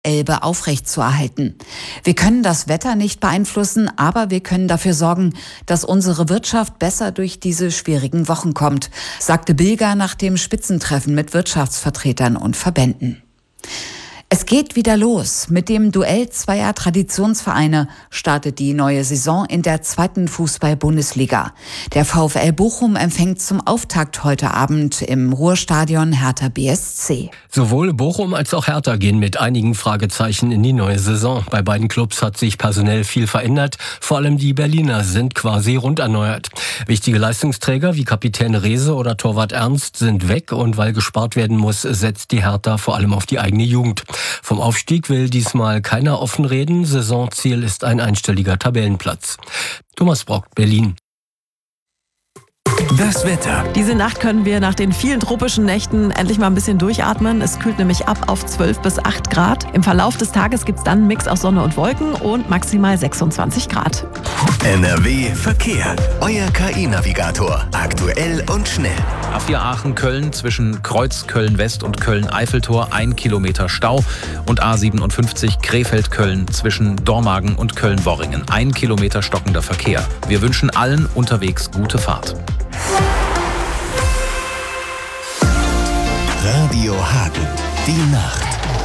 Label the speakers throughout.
Speaker 1: Elbe aufrechtzuerhalten. Wir können das Wetter nicht beeinflussen, aber wir können dafür sorgen, dass unsere Wirtschaft besser durch diese schwierigen Wochen kommt, sagte Bilger nach dem Spitzentreffen mit Wirtschaftsvertretern und Verbänden. Es geht wieder los. Mit dem Duell zweier Traditionsvereine startet die neue Saison in der 2. Fußball-Bundesliga. Der VfL Bochum empfängt zum Auftakt heute Abend im Ruhrstadion Hertha BSC.
Speaker 2: Sowohl Bochum als auch Hertha gehen mit einigen Fragezeichen in die neue Saison. Bei beiden Clubs hat sich personell viel verändert. Vor allem die Berliner sind quasi rund erneuert. Wichtige Leistungsträger wie Kapitän Rehse oder Torwart Ernst sind weg und weil gespart werden muss, setzt die Hertha vor allem auf die eigene Jugend. Vom Aufstieg will diesmal keiner offen reden. Saisonziel ist ein einstelliger Tabellenplatz. Thomas Brock, Berlin.
Speaker 3: Das Wetter.
Speaker 4: Diese Nacht können wir nach den vielen tropischen Nächten endlich mal ein bisschen durchatmen. Es kühlt nämlich ab auf 12 bis 8 Grad. Im Verlauf des Tages gibt es dann einen Mix aus Sonne und Wolken und maximal 26 Grad.
Speaker 3: NRW Verkehr. Euer KI-Navigator. Aktuell und schnell.
Speaker 5: A4 Aachen-Köln zwischen Kreuz Köln-West und Köln-Eiffeltor 1 Kilometer Stau und A57 Krefeld-Köln zwischen Dormagen und Köln-Worringen 1 Kilometer stockender Verkehr. Wir wünschen allen unterwegs gute Fahrt.
Speaker 3: Radio Hagen, die Nacht.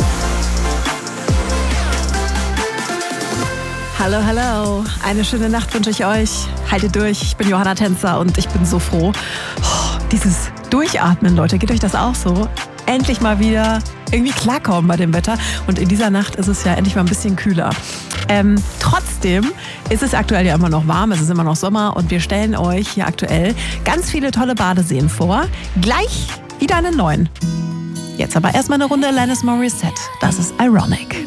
Speaker 4: Hallo, hallo. Eine schöne Nacht wünsche ich euch. Haltet durch. Ich bin Johanna Tänzer und ich bin so froh. Dieses Durchatmen, Leute, geht euch das auch so? Endlich mal wieder irgendwie klarkommen bei dem Wetter. Und in dieser Nacht ist es ja endlich mal ein bisschen kühler. Trotzdem ist es aktuell ja immer noch warm, es ist immer noch Sommer und wir stellen euch hier aktuell ganz viele tolle Badeseen vor. Gleich wieder einen neuen. Jetzt aber erstmal eine Runde Alanis Morissette. Das ist Ironic.